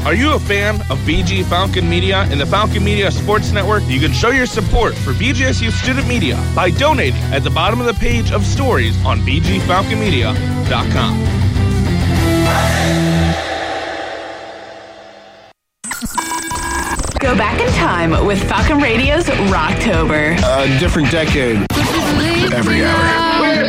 Are you a fan of BG Falcon Media and the Falcon Media Sports Network? You can show your support for BGSU Student Media by donating at the bottom of the page of stories on bgfalconmedia.com. Go back in time with Falcon Radio's Rocktober. A different decade every hour.